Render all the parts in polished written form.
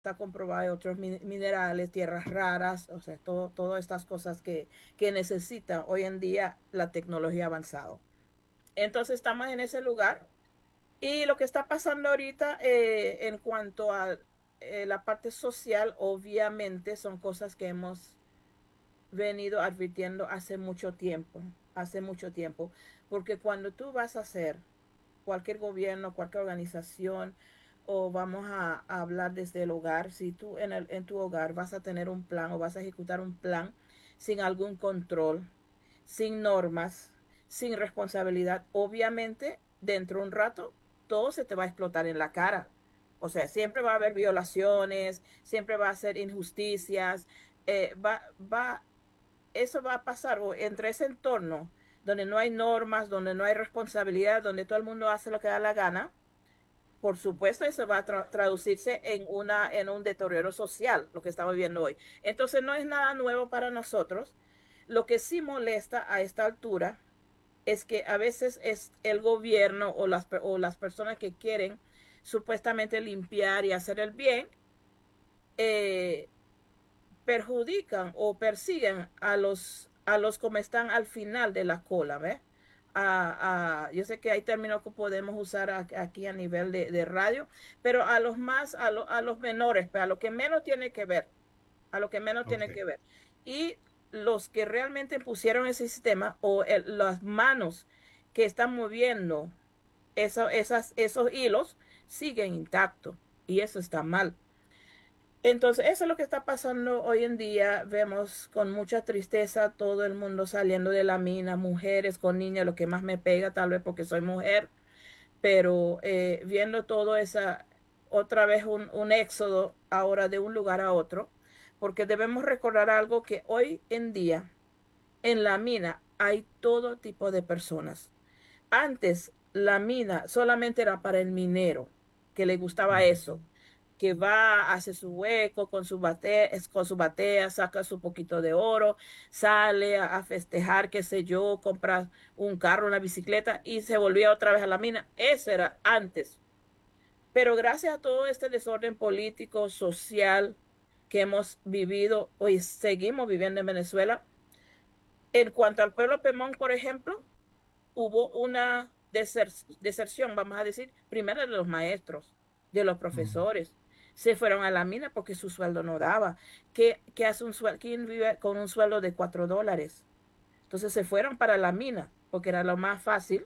está comprobado, hay otros minerales, tierras raras, o sea, todas estas cosas que necesita hoy en día la tecnología avanzada. Entonces estamos en ese lugar y lo que está pasando ahorita en cuanto a la parte social, obviamente son cosas que hemos venido advirtiendo hace mucho tiempo, porque cuando tú vas a hacer cualquier gobierno, cualquier organización, o vamos a hablar desde el hogar, si tú en tu hogar vas a tener un plan o vas a ejecutar un plan sin algún control, sin normas, sin responsabilidad, obviamente dentro de un rato todo se te va a explotar en la cara. O sea, siempre va a haber violaciones, siempre va a ser injusticias, va, eso va a pasar entre ese entorno donde no hay normas, donde no hay responsabilidad, donde todo el mundo hace lo que da la gana. Por supuesto, eso va a traducirse en un deterioro social, lo que estamos viendo hoy. Entonces, no es nada nuevo para nosotros. Lo que sí molesta a esta altura es que a veces es el gobierno o las personas que quieren supuestamente limpiar y hacer el bien, eh, perjudican o persiguen a los como están al final de la cola, ¿ves? Yo sé que hay términos que podemos usar aquí a nivel de radio, pero a los más, a los menores, a lo que menos tiene que ver, a lo que menos Ok. tiene que ver. Y los que realmente pusieron ese sistema o las manos que están moviendo esos hilos siguen intactos y eso está mal. Entonces, eso es lo que está pasando hoy en día. Vemos con mucha tristeza todo el mundo saliendo de la mina, mujeres con niños, lo que más me pega, tal vez porque soy mujer, pero viendo todo esa, otra vez un éxodo ahora de un lugar a otro, porque debemos recordar algo que hoy en día en la mina hay todo tipo de personas. Antes la mina solamente era para el minero, que le gustaba Ujú. eso, que va, hace su hueco con su batea, saca su poquito de oro, sale a festejar, qué sé yo, compra un carro, una bicicleta y se volvía otra vez a la mina. Eso era antes. Pero gracias a todo este desorden político, social que hemos vivido, hoy seguimos viviendo en Venezuela. En cuanto al pueblo Pemón, por ejemplo, hubo una deserción, vamos a decir, primero de los maestros, de los Ujú. profesores. Se fueron a la mina porque su sueldo no daba. ¿Qué hace quién vive con un sueldo de $4? Entonces se fueron para la mina porque era lo más fácil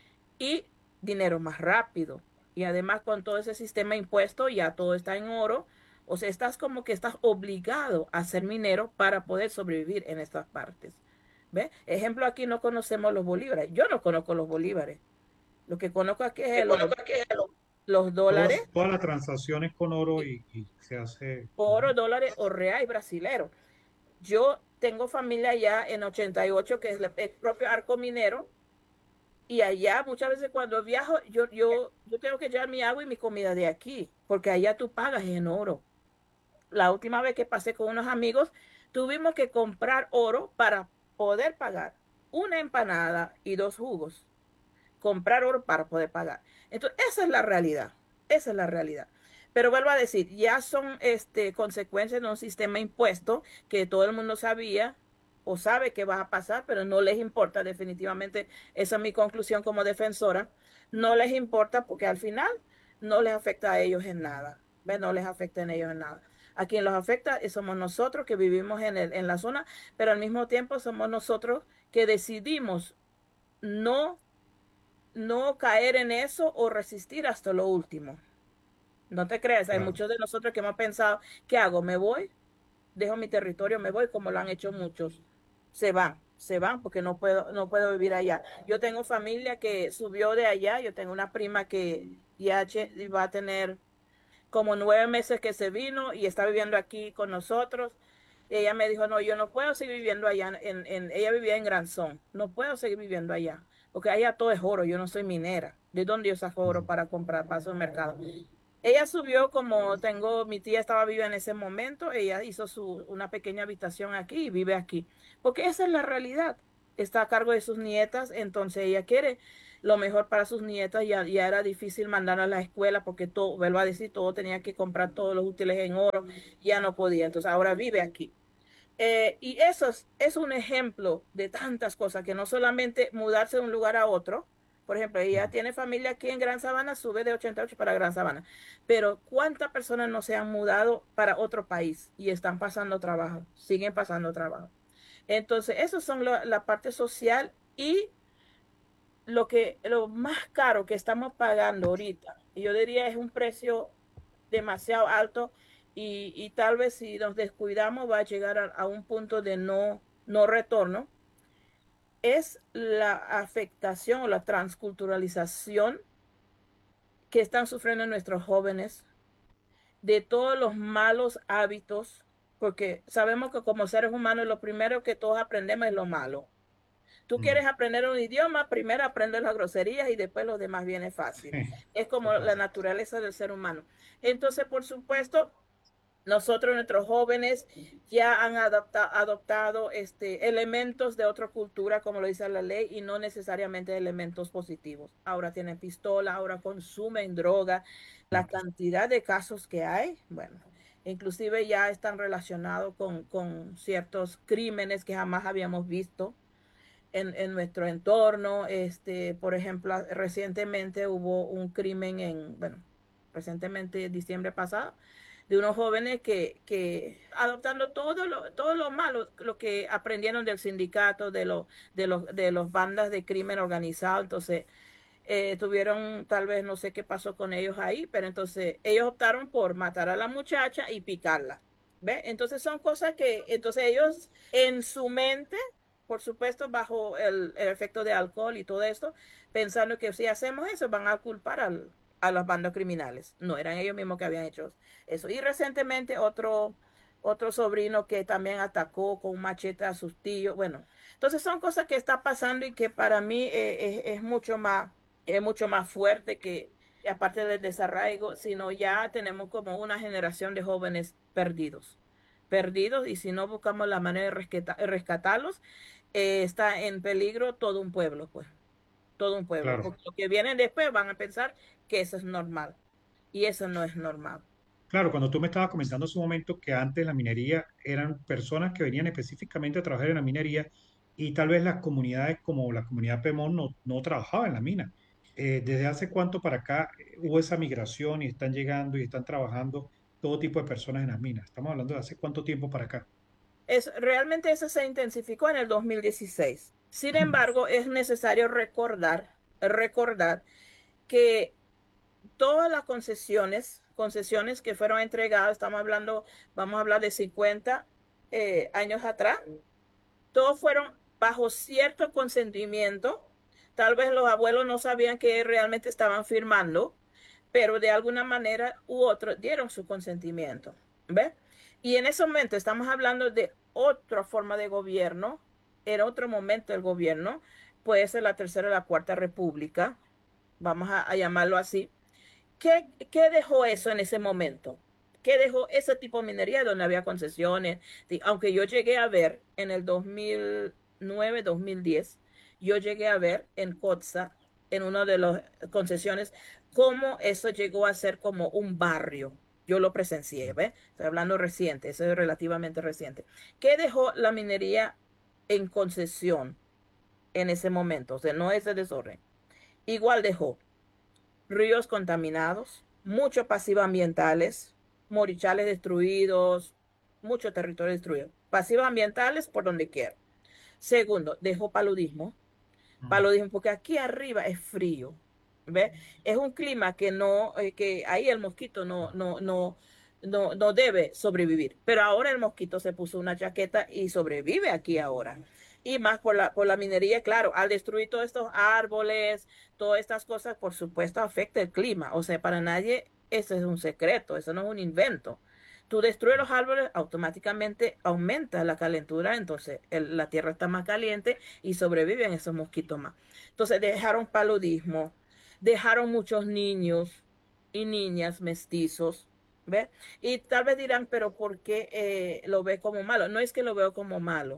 y dinero más rápido. Y además con todo ese sistema impuesto ya todo está en oro. O sea, estás como que estás obligado a ser minero para poder sobrevivir en estas partes. ¿Ve? Ejemplo, aquí no conocemos los bolívares. Yo no conozco los bolívares. Lo que conozco aquí Que es conozco que los dólares, todas las transacciones con oro y y se hace. oro, Ujú. dólares o real y brasilero. Yo tengo familia allá en 88 que es el propio arco minero, y allá muchas veces cuando viajo, yo tengo que llevar mi agua y mi comida de aquí, porque allá tú pagas en oro. La última vez que pasé con unos amigos, tuvimos que comprar oro para poder pagar una empanada y dos jugos. Comprar oro para poder pagar. Entonces, esa es la realidad. Esa es la realidad. Pero vuelvo a decir, ya son consecuencias de un sistema impuesto que todo el mundo sabía o sabe que va a pasar, pero no les importa definitivamente. Esa es mi conclusión como defensora. No les importa porque al final no les afecta a ellos en nada. ¿Ve? No les afecta en ellos en nada. A quien los afecta somos nosotros que vivimos en la zona, pero al mismo tiempo somos nosotros que decidimos no caer en eso o resistir hasta lo último. No te creas, hay Claro. muchos de nosotros que hemos pensado, ¿qué hago? ¿Me voy? ¿Dejo mi territorio? ¿Me voy? Como lo han hecho muchos. Se van porque no puedo vivir allá. Yo tengo familia que subió de allá, yo tengo una prima que ya va a tener como 9 meses que se vino y está viviendo aquí con nosotros. Y ella me dijo, no, yo no puedo seguir viviendo allá. Ella vivía en Granzón. No puedo seguir viviendo allá. Porque allá todo es oro. Yo no soy minera. ¿De dónde yo saco oro Ujú. para comprar para su mercado? Ella subió como mi tía estaba viva en ese momento. Ella hizo una pequeña habitación aquí y vive aquí. Porque esa es la realidad. Está a cargo de sus nietas. Entonces ella quiere. lo mejor para sus nietas, ya era difícil mandar a la escuela porque todo, vuelvo a decir, todo tenía que comprar todos los útiles en oro, ya no podía, entonces ahora vive aquí. Y eso es un ejemplo de tantas cosas, que no solamente mudarse de un lugar a otro. Por ejemplo, ella tiene familia aquí en Gran Sabana, sube de 88 para Gran Sabana. Pero ¿cuántas personas no se han mudado para otro país y están pasando trabajo? Siguen pasando trabajo. Entonces, eso son la parte social y lo más caro que estamos pagando ahorita. Y yo diría es un precio demasiado alto y tal vez si nos descuidamos va a llegar a un punto de no retorno, es la afectación o la transculturalización que están sufriendo nuestros jóvenes de todos los malos hábitos, porque sabemos que como seres humanos lo primero que todos aprendemos es lo malo. Tú Mm. quieres aprender un idioma, primero aprendes las groserías y después lo demás viene fácil. Sí, Es eso como la pasa. naturaleza del ser humano. Entonces, por supuesto, nosotros, nuestros jóvenes, ya han adoptado elementos de otra cultura, como lo dice la ley, y no necesariamente elementos positivos. Ahora tienen pistola, ahora consumen droga. La cantidad de casos que hay, bueno, inclusive ya están relacionados con ciertos crímenes que jamás habíamos visto en nuestro entorno. Por ejemplo, recientemente hubo un crimen bueno, recientemente, diciembre pasado, de unos jóvenes que adoptando todo lo malo, lo que aprendieron del sindicato, de los bandas de crimen organizado, entonces tuvieron, tal vez no sé qué pasó con ellos ahí, pero entonces ellos optaron por matar a la muchacha y picarla. ¿Ve? Entonces son cosas que, entonces ellos en su mente, por supuesto, bajo el efecto de alcohol y todo esto, pensando que si hacemos eso van a culpar a las bandas criminales. No, eran ellos mismos que habían hecho eso. Y recientemente otro sobrino que también atacó con un machete a sus tíos. Bueno, entonces son cosas que están pasando y que para mí es mucho más fuerte que, aparte del desarraigo, sino ya tenemos como una generación de jóvenes perdidos, y si no buscamos la manera de rescatarlos, está en peligro todo un pueblo, pues, todo un pueblo, Claro. porque los que vienen después van a pensar que eso es normal, y eso no es normal. Claro, cuando tú me estabas comentando hace un momento que antes la minería eran personas que venían específicamente a trabajar en la minería y tal vez las comunidades como la comunidad Pemón no trabajaba en la mina. ¿Desde hace cuánto para acá hubo esa migración y están llegando y están trabajando todo tipo de personas en las minas? Estamos hablando de hace cuánto tiempo para acá. Realmente eso se intensificó en el 2016. Sin embargo, es necesario recordar que todas las concesiones que fueron entregadas, vamos a hablar de 50 años atrás, todos fueron bajo cierto consentimiento. Tal vez los abuelos no sabían que realmente estaban firmando, pero de alguna manera u otra dieron su consentimiento. ¿Ves? Y en ese momento estamos hablando de otra forma de gobierno, era otro momento del gobierno, puede ser la tercera o la cuarta república, vamos a llamarlo así. ¿Qué dejó eso en ese momento? ¿Qué dejó ese tipo de minería donde había concesiones? Aunque yo llegué a ver en el 2009, 2010, yo llegué a ver en Cotza, en una de las concesiones, cómo eso llegó a ser como un barrio. Yo lo presencié, ¿ves? Estoy hablando reciente, eso es relativamente reciente. ¿Qué dejó la minería en concesión en ese momento? O sea, no ese desorden. Igual dejó ríos contaminados, muchos pasivos ambientales, morichales destruidos, mucho territorio destruido. Pasivos ambientales por donde quiera. Segundo, dejó paludismo. Mm. Paludismo, porque aquí arriba es frío. ¿Ves? Es un clima que no, que ahí el mosquito no debe sobrevivir. Pero ahora el mosquito se puso una chaqueta y sobrevive aquí ahora. Y más por la minería, claro, al destruir todos estos árboles, todas estas cosas, por supuesto, afecta el clima. O sea, para nadie eso es un secreto, eso no es un invento. Tú destruyes los árboles, automáticamente aumenta la calentura, entonces la tierra está más caliente y sobreviven esos mosquitos más. Entonces dejaron paludismo, dejaron muchos niños y niñas mestizos, ¿ves? Y tal vez dirán, pero ¿por qué lo ve como malo? No es que lo veo como malo,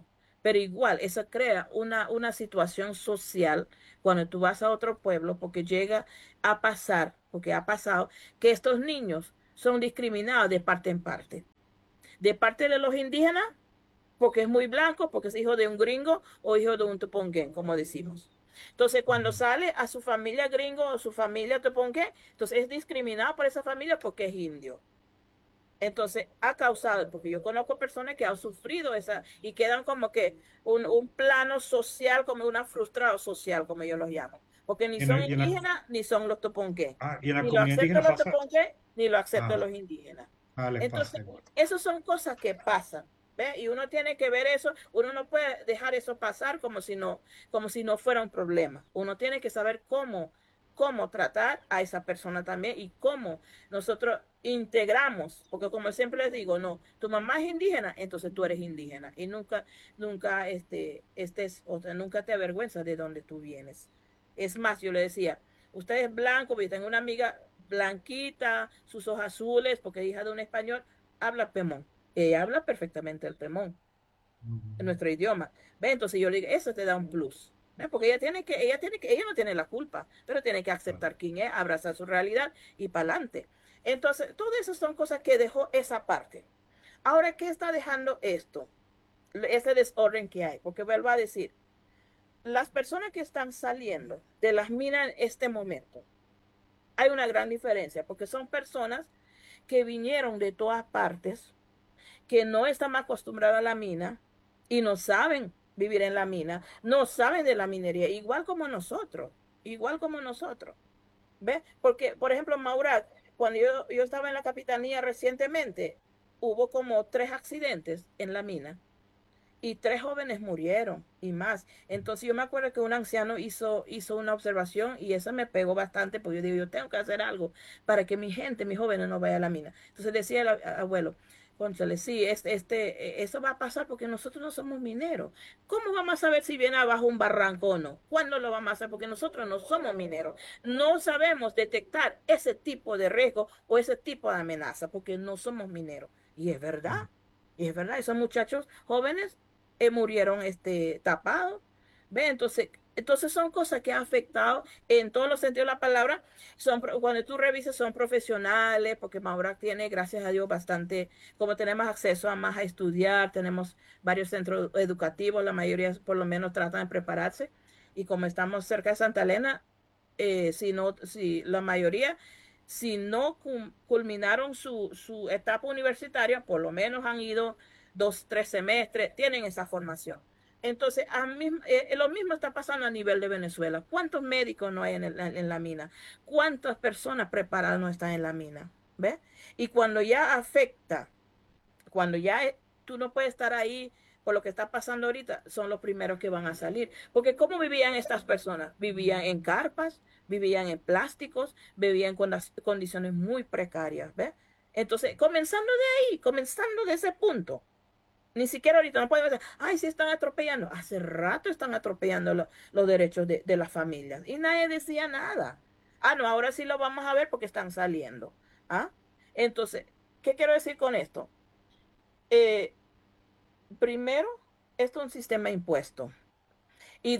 pero igual, eso crea una situación social cuando tú vas a otro pueblo, porque llega a pasar, porque ha pasado, que estos niños son discriminados de parte en parte. De parte de los indígenas, porque es muy blanco, porque es hijo de un gringo o hijo de un tuponguén, como decimos. Entonces, cuando sale a su familia gringo o su familia tuponguén, entonces es discriminado por esa familia porque es indio. Entonces, ha causado, porque yo conozco personas que han sufrido esa y quedan como que un plano social, como una frustrado social, como yo los llamo. Porque ni Y en, son el- y en la, indígenas, ni son los toponqués. y en la Ni lo comunidad aceptan indígena los pasa, toponqués, ni lo aceptan ah, los indígenas. les pasa Entonces, igual. esas son cosas que pasan. ¿Ve? Y uno tiene que ver eso, uno no puede dejar eso pasar como si no fuera un problema. Uno tiene que saber cómo tratar a esa persona también y cómo nosotros integramos, porque como siempre les digo, no, tu mamá es indígena, entonces tú eres indígena y nunca o sea, nunca te avergüenzas de donde tú vienes. Es más, yo le decía, usted es blanco, yo tengo una amiga blanquita, sus ojos azules, porque es hija de un español, habla pemón. Ella habla perfectamente el pemón, en Mm, nuestro idioma. ¿Ve? Entonces yo le digo, eso te da un plus. ¿Ve? Porque ella no tiene la culpa, pero tiene que claro. aceptar quién es, abrazar su realidad y para adelante. Entonces, todo eso son cosas que dejó esa parte. Ahora, ¿qué está dejando esto? Ese desorden que hay. Porque vuelvo a decir, las personas que están saliendo de las minas en este momento, hay una gran diferencia, porque son personas que vinieron de todas partes, que no están acostumbrados a la mina y no saben vivir en la mina, no saben de la minería, igual como nosotros. ¿Ves? Porque, por ejemplo, Maura, cuando yo estaba en la capitanía recientemente, hubo como 3 accidentes en la mina y 3 jóvenes murieron y más. Entonces yo me acuerdo que un anciano hizo una observación y eso me pegó bastante porque yo digo, yo tengo que hacer algo para que mi gente, mis jóvenes no vayan a la mina. Entonces decía el abuelo, cónchale, sí, eso va a pasar porque nosotros no somos mineros. ¿Cómo vamos a saber si viene abajo un barranco o no? ¿Cuándo lo vamos a hacer? Porque nosotros no somos mineros. No sabemos detectar ese tipo de riesgo o ese tipo de amenaza porque no somos mineros. Y es verdad. Y es verdad, esos muchachos jóvenes murieron tapados. ¿Ve? Entonces son cosas que han afectado en todos los sentidos de la palabra. Cuando tú revisas, son profesionales, porque Maura tiene, gracias a Dios, bastante, como tenemos acceso a más a estudiar, tenemos varios centros educativos, la mayoría por lo menos tratan de prepararse. Y como estamos cerca de Santa Elena, si la mayoría, si no culminaron su etapa universitaria, por lo menos han ido 2, 3 semestres, tienen esa formación. Entonces, lo mismo está pasando a nivel de Venezuela. ¿Cuántos médicos no hay en la mina? ¿Cuántas personas preparadas no están en la mina? ¿Ves? Y cuando ya afecta, cuando ya tú no puedes estar ahí por lo que está pasando ahorita, son los primeros que van a salir. Porque ¿cómo vivían estas personas? Vivían en carpas, vivían en plásticos, vivían con las condiciones muy precarias, ¿ves? Entonces, comenzando de ahí, comenzando de ese punto, ni siquiera ahorita no podemos decir, ay, sí están atropellando. Hace rato están atropellando los derechos de las familias y nadie decía nada. Ah, no, ahora sí lo vamos a ver porque están saliendo. ¿Ah? Entonces, ¿qué quiero decir con esto? Eh, Primero, esto es un sistema impuesto. Y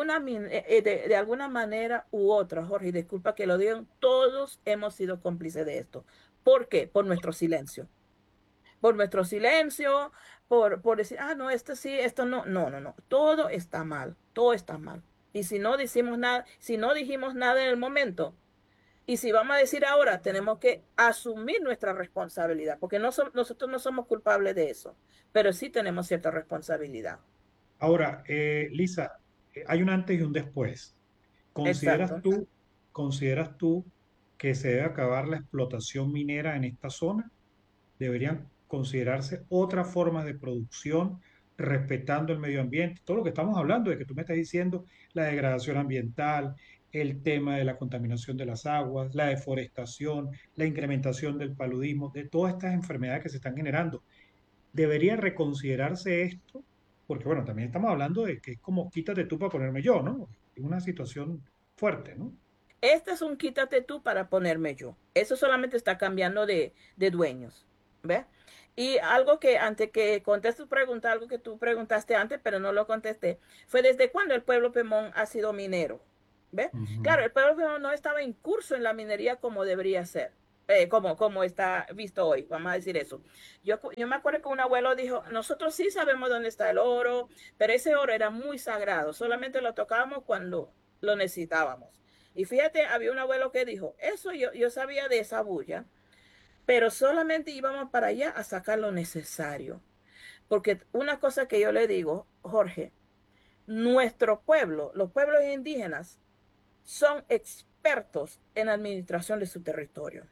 de alguna manera u otra, Jorge, y disculpa que lo digan, todos hemos sido cómplices de esto. ¿Por qué? Por nuestro silencio. Por nuestro silencio, por decir, ah, no, esto sí, esto no. No, no, no. Todo está mal. Todo está mal. Y si no decimos nada, si no dijimos nada en el momento, y si vamos a decir ahora, tenemos que asumir nuestra responsabilidad, porque nosotros no somos culpables de eso, pero sí tenemos cierta responsabilidad. Ahora, Lisa, hay un antes y un después. ¿Consideras Exacto. tú, consideras tú que se debe acabar la explotación minera en esta zona? ¿Deberían considerarse otras formas de producción respetando el medio ambiente? Todo lo que estamos hablando, de que tú me estás diciendo, la degradación ambiental, el tema de la contaminación de las aguas, la deforestación, la incrementación del paludismo, de todas estas enfermedades que se están generando. ¿Debería reconsiderarse esto? Porque bueno, también estamos hablando de que es como quítate tú para ponerme yo, ¿no? Es una situación fuerte, ¿no? Este es un quítate tú para ponerme yo. Eso solamente está cambiando de dueños. ¿Ves? Y algo que antes que conteste tu pregunta, algo que tú preguntaste antes, pero no lo contesté, fue desde cuándo el pueblo Pemón ha sido minero. ¿Ve? Ujú. Claro, el pueblo Pemón no estaba en curso en la minería como debería ser, como está visto hoy, vamos a decir eso. Yo me acuerdo que un abuelo dijo, nosotros sí sabemos dónde está el oro, pero ese oro era muy sagrado, solamente lo tocábamos cuando lo necesitábamos. Y fíjate, había un abuelo que dijo, eso yo sabía de esa bulla, pero solamente íbamos para allá a sacar lo necesario. Porque una cosa que yo le digo, Jorge, nuestro pueblo, los pueblos indígenas, son expertos en administración de su territorio.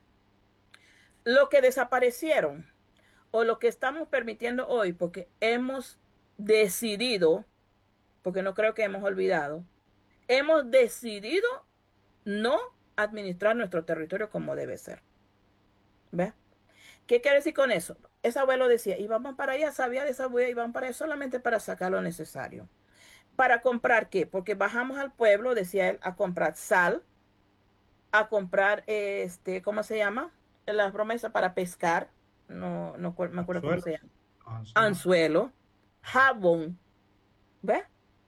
Lo que desaparecieron o lo que estamos permitiendo hoy, porque hemos decidido, porque no creo que hemos olvidado, hemos decidido no administrar nuestro territorio como debe ser. ¿Ves? ¿Qué quiere decir con eso? Ese abuelo decía, íbamos para allá, sabía de esa abuela, iban para allá solamente para sacar lo necesario. ¿Para comprar qué? Porque bajamos al pueblo, decía él, a comprar sal, a comprar, ¿cómo se llama? Las promesas para pescar, no me acuerdo cómo Anzuelos, se llama. anzuelos. Anzuelo, jabón, ¿ves?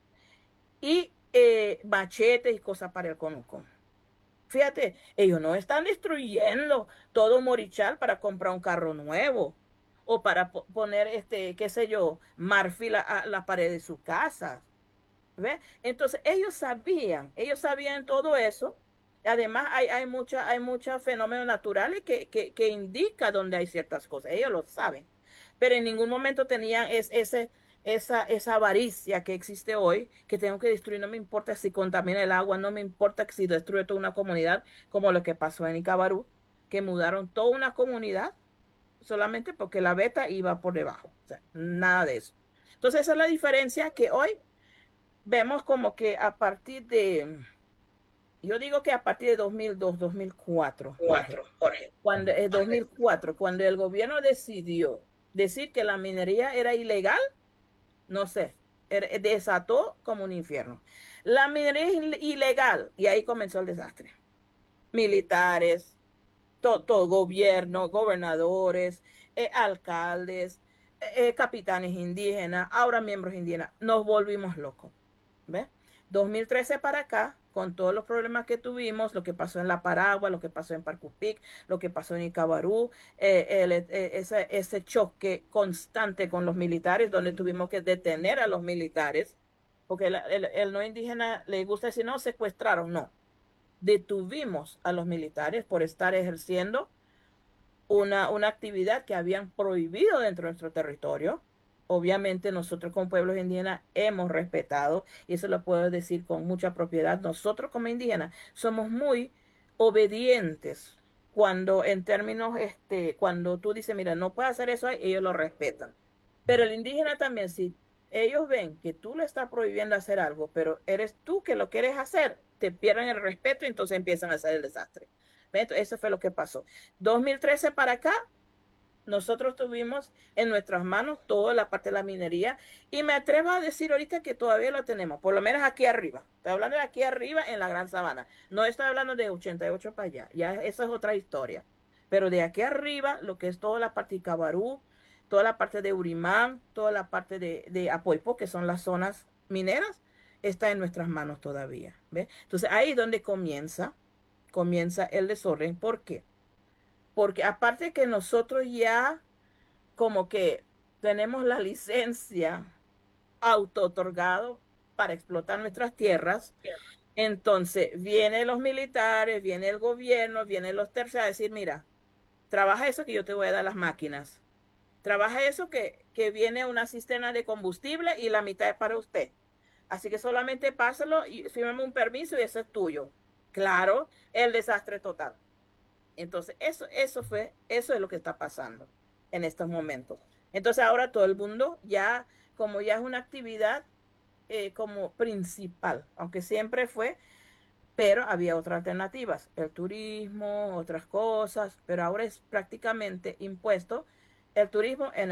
Y machetes y cosas para el conuco. Fíjate, ellos no están destruyendo todo Morichal para comprar un carro nuevo o para poner, qué sé yo, marfil a la pared de su casa. ¿Ves? Entonces, ellos sabían todo eso. Además, hay muchos fenómenos naturales que indican dónde hay ciertas cosas. Ellos lo saben. Pero en ningún momento tenían esa avaricia que existe hoy, que tengo que destruir, no me importa si contamina el agua, no me importa si destruye toda una comunidad, como lo que pasó en Icabarú, que mudaron toda una comunidad solamente porque la beta iba por debajo. O sea, nada de eso. Entonces, esa es la diferencia que hoy vemos como que yo digo que a partir de 2002, 2004, Jorge, Cuatro, Jorge. cuando, 2004, cuando el gobierno decidió decir que la minería era ilegal, no sé, desató como un infierno. La minería es ilegal y ahí comenzó el desastre. Militares, todo gobierno, gobernadores, alcaldes, capitanes indígenas, ahora miembros indígenas, nos volvimos locos. ¿Ves? 2013 para acá, con todos los problemas que tuvimos, lo que pasó en La Paragua, lo que pasó en Parcupic, lo que pasó en Icabarú, ese choque constante con los militares, donde tuvimos que detener a los militares, porque el no indígena le gusta decir, no, secuestraron, no, detuvimos a los militares por estar ejerciendo una actividad que habían prohibido dentro de nuestro territorio. Obviamente nosotros como pueblos indígenas hemos respetado, y eso lo puedo decir con mucha propiedad, nosotros como indígenas somos muy obedientes cuando en términos, cuando tú dices, mira, no puedes hacer eso, ellos lo respetan. Pero el indígena también, si ellos ven que tú le estás prohibiendo hacer algo, pero eres tú que lo quieres hacer, te pierden el respeto y entonces empiezan a hacer el desastre. Eso fue lo que pasó. 2013 para acá, nosotros tuvimos en nuestras manos toda la parte de la minería y me atrevo a decir ahorita que todavía lo tenemos, por lo menos aquí arriba. Estoy hablando de aquí arriba en la Gran Sabana. No estoy hablando de 88 para allá, ya esa es otra historia. Pero de aquí arriba, lo que es toda la parte de Cabarú, toda la parte de Urimán, toda la parte de Apoipo, que son las zonas mineras, está en nuestras manos todavía. ¿Ves? Entonces ahí es donde comienza el desorden. ¿Por qué? Porque aparte que nosotros ya como que tenemos la licencia auto-otorgado para explotar nuestras tierras, entonces vienen los militares, viene el gobierno, vienen los tercios a decir, mira, trabaja eso que yo te voy a dar las máquinas. Trabaja eso que viene una cisterna de combustible y la mitad es para usted. Así que solamente pásalo y firmame un permiso y eso es tuyo. Claro, el desastre total. Entonces, eso es lo que está pasando en estos momentos. Entonces, ahora todo el mundo ya, como ya es una actividad como principal, aunque siempre fue, pero había otras alternativas, el turismo, otras cosas, pero ahora es prácticamente impuesto el turismo en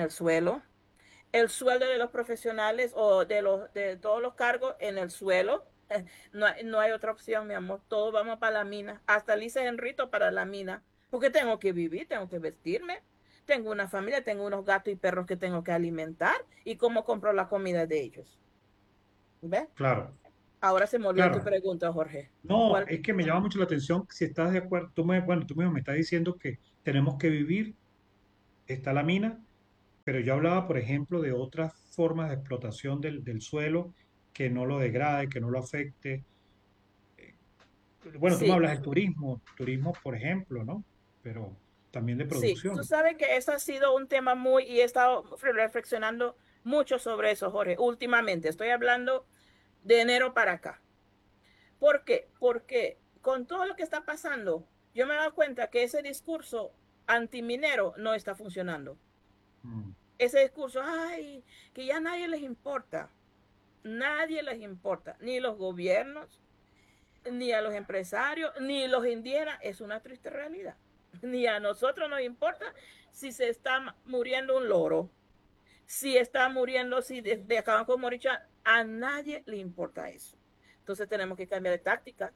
el sueldo de los profesionales o de todos los cargos en el suelo. No hay otra opción, mi amor. Todos vamos para la mina. Hasta Lisa Enrito para la mina. Porque tengo que vivir, tengo que vestirme. Tengo una familia, tengo unos gatos y perros que tengo que alimentar. ¿Y cómo compro la comida de ellos? ¿Ves? claro, Ahora se me olvidó tu claro. pregunta, Jorge. No, ¿Cuál? es que me llama mucho la atención si estás de acuerdo. Bueno, tú mismo me estás diciendo que tenemos que vivir, está la mina, pero yo hablaba, por ejemplo, de otras formas de explotación del suelo que no lo degrade, que no lo afecte. Bueno, tú me Sí, hablas del turismo, por ejemplo, ¿no? Pero también de sí. Tú producción. sabes que eso ha sido un tema muy, y he estado reflexionando mucho sobre eso, Jorge, últimamente. Estoy hablando de enero para acá. ¿Por qué? Porque con todo lo que está pasando, yo me he dado cuenta que ese discurso antiminero no está funcionando. Mm, Ese discurso, ay, que ya nadie les importa. Nadie les importa, ni los gobiernos, ni a los empresarios, ni los indígenas. Es una triste realidad. Ni a nosotros nos importa si se está muriendo un loro, si está muriendo, si acaban con Moricha, a nadie le importa eso. Entonces tenemos que cambiar de táctica.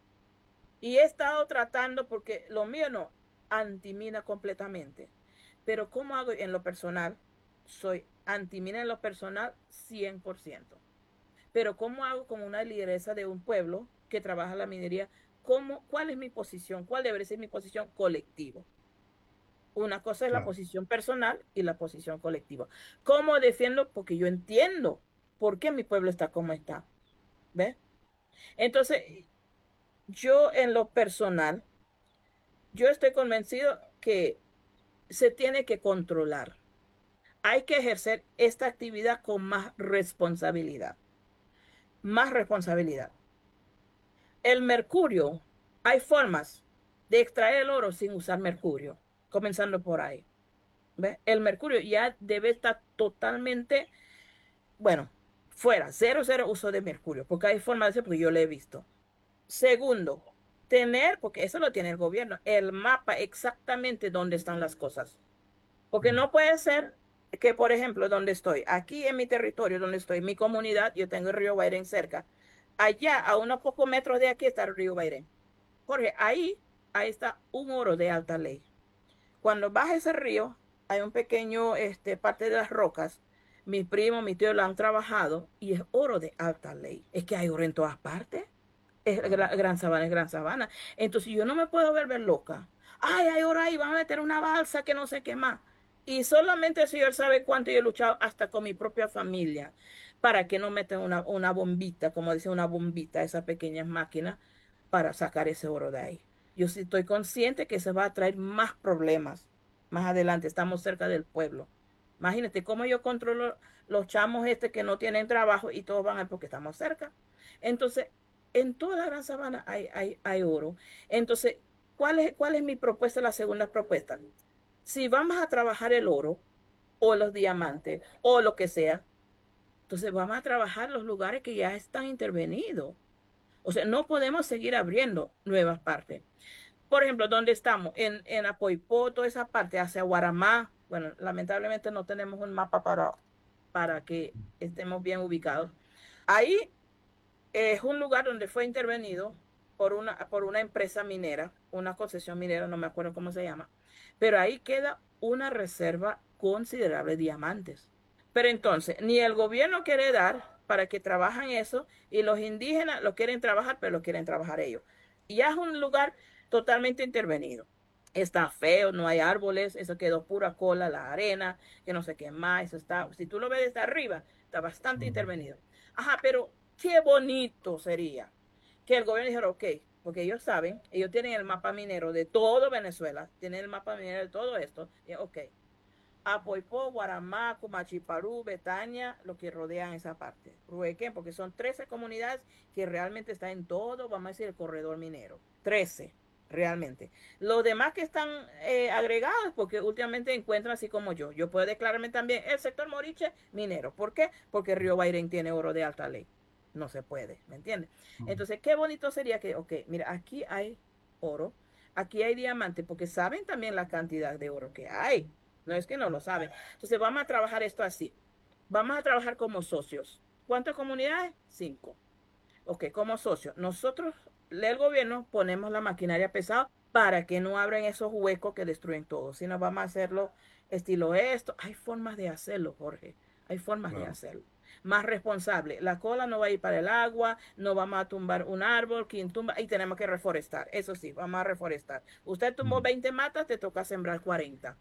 Y he estado tratando, porque lo mío no, antimina completamente. Pero ¿cómo hago en lo personal? Soy antimina en lo personal 100%. Pero ¿cómo hago como una lideresa de un pueblo que trabaja la minería? ¿Cuál es mi posición? ¿Cuál debería ser mi posición colectiva? Una cosa es la claro, posición personal y la posición colectiva. ¿Cómo defiendo? Porque yo entiendo por qué mi pueblo está como está. ¿Ves? Entonces, yo en lo personal, yo estoy convencido que se tiene que controlar. Hay que ejercer esta actividad con más responsabilidad. Más responsabilidad. El mercurio, hay formas de extraer el oro sin usar mercurio, comenzando por ahí. ¿Ves? El mercurio ya debe estar totalmente, bueno, fuera, cero, cero uso de mercurio, porque hay formas de hacer, porque yo lo he visto. Segundo, tener, porque eso lo tiene el gobierno, el mapa exactamente dónde están las cosas. Porque mm, no puede ser que, por ejemplo, donde estoy, aquí en mi territorio, donde estoy, mi comunidad, yo tengo el río Bairén cerca. Allá, a unos pocos metros de aquí, está el río Bairén. Jorge, ahí está un oro de alta ley. Cuando baja ese río, hay un pequeño parte de las rocas. Mi primo, mi tío lo han trabajado y es oro de alta ley. Es que hay oro en todas partes. Es claro. Gran Sabana, es Gran Sabana. Entonces yo no me puedo volver loca. Ay, hay oro ahí, van a meter una balsa que no sé qué más. Y solamente el Señor sabe cuánto yo he luchado hasta con mi propia familia para que no metan una bombita, como dice una bombita, esas pequeñas máquinas, para sacar ese oro de ahí. Yo sí estoy consciente que se va a traer más problemas más adelante. Estamos cerca del pueblo. Imagínate cómo yo controlo los chamos que no tienen trabajo y todos van a porque estamos cerca. Entonces, en toda la Gran Sabana hay oro. Entonces, ¿cuál es mi propuesta? La segunda propuesta. Si vamos a trabajar el oro o los diamantes o lo que sea, entonces vamos a trabajar los lugares que ya están intervenidos. O sea, no podemos seguir abriendo nuevas partes. Por ejemplo, ¿dónde estamos? En Apoipó, toda esa parte hacia Guaramá. Bueno, lamentablemente no tenemos un mapa para que estemos bien ubicados. Ahí es un lugar donde fue intervenido por una empresa minera, una concesión minera, no me acuerdo cómo se llama, pero ahí queda una reserva considerable de diamantes. Pero entonces, ni el gobierno quiere dar para que trabajen eso, y los indígenas lo quieren trabajar, pero lo quieren trabajar ellos. Y ya es un lugar totalmente intervenido. Está feo, no hay árboles, eso quedó pura cola, la arena, que no sé qué más, eso está, si tú lo ves desde arriba, está bastante Ujú. intervenido. Ajá, pero qué bonito sería que el gobierno dijera, ok, porque ellos saben, ellos tienen el mapa minero de todo Venezuela, tienen el mapa minero de todo esto, y, ok, Apoipo, Guaramá, Machiparú, Betania, lo que rodean esa parte. Ruequén, porque son 13 comunidades que realmente están en todo, vamos a decir, el corredor minero. 13 realmente. Los demás que están agregados, porque últimamente encuentran así como yo. Yo puedo declararme también el sector Moriche minero. ¿Por qué? Porque Río Bairén tiene oro de alta ley. No se puede, ¿me entiendes? Ujú. Entonces, qué bonito sería que, ok, mira, aquí hay oro, aquí hay diamante, porque saben también la cantidad de oro que hay. No es que no lo saben. Entonces, vamos a trabajar esto así. Vamos a trabajar como socios. ¿Cuántas comunidades? 5. Ok, como socios. Nosotros, el gobierno, ponemos la maquinaria pesada para que no abran esos huecos que destruyen todo, sino vamos a hacerlo estilo esto. Hay formas de hacerlo, Jorge. Hay formas de Claro. hacerlo. Más responsable. La cola no va a ir para el agua, no vamos a tumbar un árbol, quien tumba, y tenemos que reforestar. Eso sí, vamos a reforestar. Usted tumbó Mm. 20 matas, te toca sembrar 40.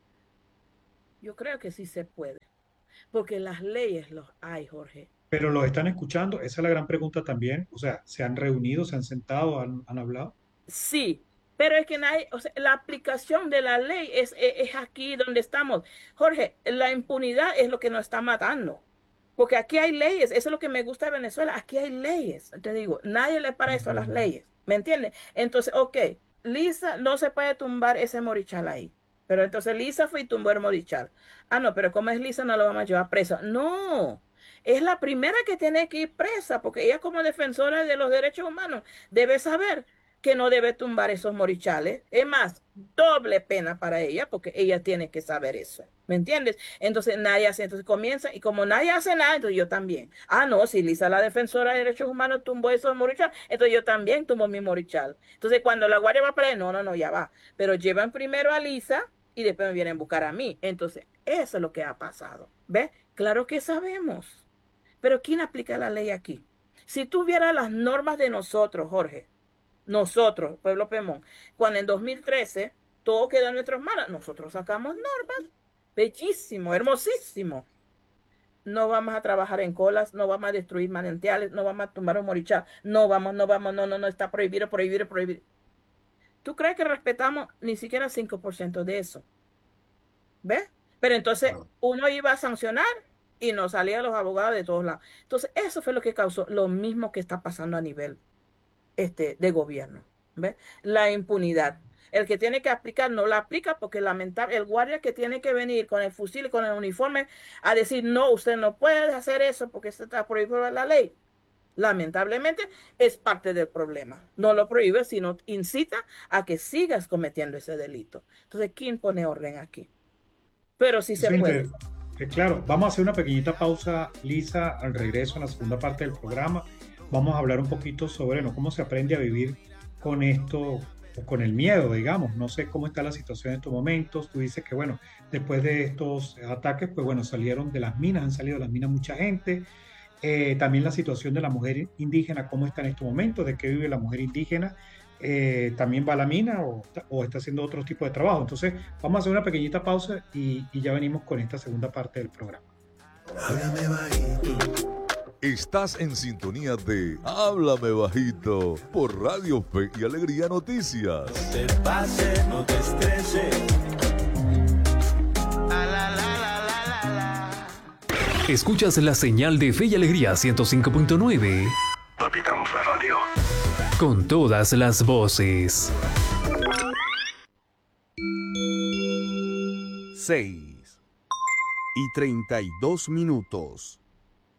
Yo creo que sí se puede, porque las leyes los hay, Jorge. Pero los están escuchando, esa es la gran pregunta también. O sea, ¿se han reunido, se han sentado, han hablado? Sí, pero es que nadie, o sea, la aplicación de la ley es aquí donde estamos. Jorge, la impunidad es lo que nos está matando. Porque aquí hay leyes, eso es lo que me gusta de Venezuela, aquí hay leyes. Te digo, nadie le para eso a las leyes, ¿me entiendes? Entonces, ok, Lisa no se puede tumbar ese morichal ahí. Pero entonces Lisa fue y tumbó el morichal. Ah, no, pero como es Lisa, no lo vamos a llevar presa. No, es la primera que tiene que ir presa, porque ella como defensora de los derechos humanos debe saber que no debe tumbar esos morichales. Es más, doble pena para ella, porque ella tiene que saber eso. ¿Me entiendes? Entonces nadie hace, entonces comienza, y como nadie hace nada, entonces yo también. Ah, no, si Lisa, la defensora de derechos humanos, tumbó esos morichal, entonces yo también tumbo mi morichal. Entonces cuando la guardia va para él, no, no, no, ya va. Pero llevan primero a Lisa y después me vienen a buscar a mí. Entonces, eso es lo que ha pasado. ¿Ves? Claro que sabemos. Pero ¿quién aplica la ley aquí? Si tuviera las normas de nosotros, Jorge, nosotros, Pueblo Pemón, cuando en 2013 todo quedó en nuestras manos, nosotros sacamos normas, bellísimo, hermosísimo. No vamos a trabajar en colas, no vamos a destruir manantiales, no vamos a tumbar un morichal, no vamos, no vamos, no, no, no, está prohibido, prohibido, prohibido. ¿Tú crees que respetamos ni siquiera 5% de eso? ¿Ves? Pero entonces Claro. uno iba a sancionar y nos salían los abogados de todos lados. Entonces, eso fue lo que causó lo mismo que está pasando a nivel de gobierno. ¿Ves? La impunidad. El que tiene que aplicar no la aplica porque lamentable, el guardia que tiene que venir con el fusil y con el uniforme a decir, no, usted no puede hacer eso porque esto está prohibido por la ley. Lamentablemente es parte del problema. No lo prohíbe, sino incita a que sigas cometiendo ese delito. Entonces, ¿quién pone orden aquí? Pero sí se Eso es puede. claro, vamos a hacer una pequeñita pausa, Lisa, al regreso en la segunda parte del programa. Vamos a hablar un poquito sobre, ¿no?, cómo se aprende a vivir con esto, o con el miedo, digamos. No sé cómo está la situación en estos momentos. Tú dices que, bueno, después de estos ataques, pues bueno, salieron de las minas, han salido de las minas mucha gente. También la situación de la mujer indígena, cómo está en estos momentos, de qué vive la mujer indígena. También va a la mina o está haciendo otro tipo de trabajo. Entonces, vamos a hacer una pequeñita pausa y ya venimos con esta segunda parte del programa. Háblame bajito. Estás en sintonía de Háblame Bajito por Radio Fe y Alegría Noticias. No te pases, no te estreses. Escuchas la señal de Fe y Alegría 105.9. Capitán Radio. Con todas las voces. 6:32.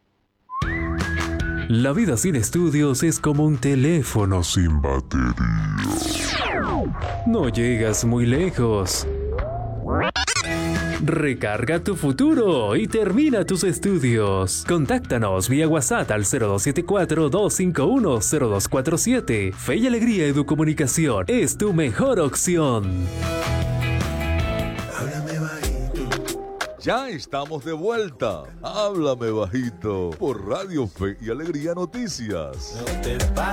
La vida sin estudios es como un teléfono sin batería. No llegas muy lejos. Recarga tu futuro y termina tus estudios. Contáctanos vía WhatsApp al 0274-251-0247. Fe y Alegría Educomunicación es tu mejor opción. Háblame bajito. Ya estamos de vuelta. Háblame Bajito por Radio Fe y Alegría Noticias. No te pases.